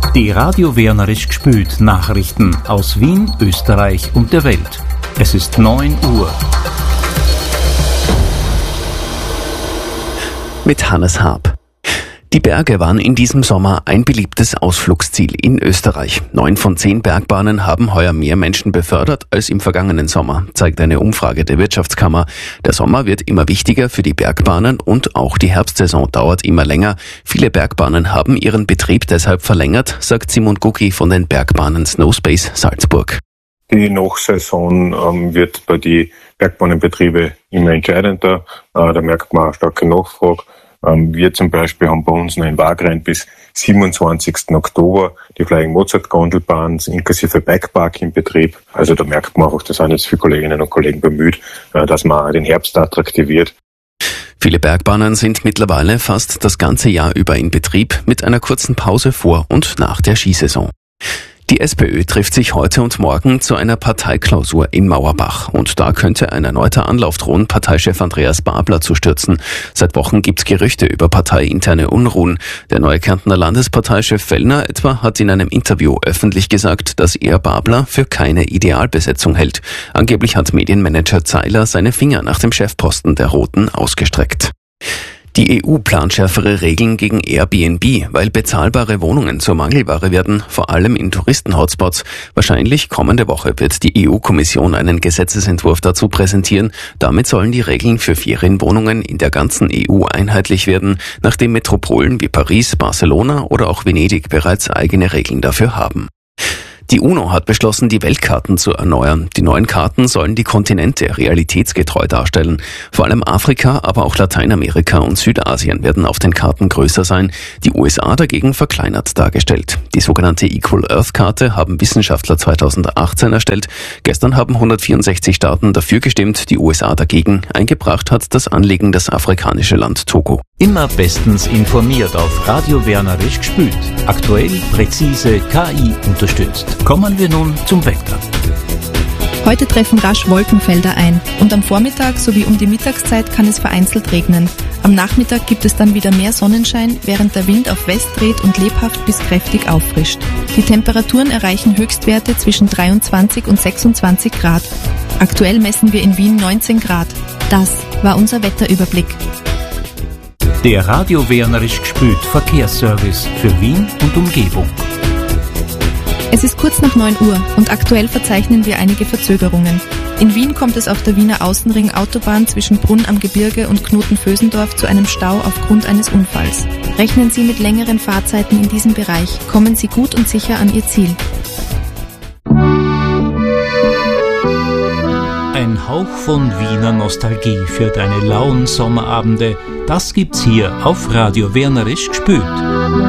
Die Radio Wernerisch gespült Nachrichten aus Wien, Österreich und der Welt. Es ist 9 Uhr. Mit Hannes Haab. Die Berge waren in diesem Sommer ein beliebtes Ausflugsziel in Österreich. 9 von 10 Bergbahnen haben heuer mehr Menschen befördert als im vergangenen Sommer, zeigt eine Umfrage der Wirtschaftskammer. Der Sommer wird immer wichtiger für die Bergbahnen und auch die Herbstsaison dauert immer länger. Viele Bergbahnen haben ihren Betrieb deshalb verlängert, sagt Simon Gucki von den Bergbahnen Snowspace Salzburg. Die Nachsaison wird bei den Bergbahnenbetrieben immer entscheidender. Da merkt man eine starke Nachfrage. Wir zum Beispiel haben bei uns noch in Wagrain bis 27. Oktober die Flying Mozart Gondelbahn inklusive Bikepark in Betrieb. Also da merkt man einfach, da sind jetzt viele Kolleginnen und Kollegen bemüht, dass man den Herbst attraktiviert. Viele Bergbahnen sind mittlerweile fast das ganze Jahr über in Betrieb mit einer kurzen Pause vor und nach der Skisaison. Die SPÖ trifft sich heute und morgen zu einer Parteiklausur in Mauerbach. Und da könnte ein erneuter Anlauf drohen, Parteichef Andreas Babler zu stürzen. Seit Wochen gibt's Gerüchte über parteiinterne Unruhen. Der neue Kärntner Landesparteichef Fellner etwa hat in einem Interview öffentlich gesagt, dass er Babler für keine Idealbesetzung hält. Angeblich hat Medienmanager Zeiler seine Finger nach dem Chefposten der Roten ausgestreckt. Die EU plant schärfere Regeln gegen Airbnb, weil bezahlbare Wohnungen zur Mangelware werden, vor allem in Touristen-Hotspots. Wahrscheinlich kommende Woche wird die EU-Kommission einen Gesetzesentwurf dazu präsentieren. Damit sollen die Regeln für Ferienwohnungen in der ganzen EU einheitlich werden, nachdem Metropolen wie Paris, Barcelona oder auch Venedig bereits eigene Regeln dafür haben. Die UNO hat beschlossen, die Weltkarten zu erneuern. Die neuen Karten sollen die Kontinente realitätsgetreu darstellen. Vor allem Afrika, aber auch Lateinamerika und Südasien werden auf den Karten größer sein. Die USA dagegen verkleinert dargestellt. Die sogenannte Equal Earth Karte haben Wissenschaftler 2018 erstellt. Gestern haben 164 Staaten dafür gestimmt, die USA dagegen. Eingebracht hat das Anliegen das afrikanische Land Togo. Immer bestens informiert auf Radio Wernerisch gespült. Aktuell, präzise, KI unterstützt. Kommen wir nun zum Wetter. Heute treffen rasch Wolkenfelder ein und am Vormittag sowie um die Mittagszeit kann es vereinzelt regnen. Am Nachmittag gibt es dann wieder mehr Sonnenschein, während der Wind auf West dreht und lebhaft bis kräftig auffrischt. Die Temperaturen erreichen Höchstwerte zwischen 23 und 26 Grad. Aktuell messen wir in Wien 19 Grad. Das war unser Wetterüberblick. Der Radio Wernerisch gespült Verkehrsservice für Wien und Umgebung. Es ist kurz nach 9 Uhr und aktuell verzeichnen wir einige Verzögerungen. In Wien kommt es auf der Wiener Außenring Autobahn zwischen Brunn am Gebirge und Knoten-Vösendorf zu einem Stau aufgrund eines Unfalls. Rechnen Sie mit längeren Fahrzeiten in diesem Bereich, kommen Sie gut und sicher an Ihr Ziel. Ein Hauch von Wiener Nostalgie für deine lauen Sommerabende, das gibt's hier auf Radio Wernerisch gespült.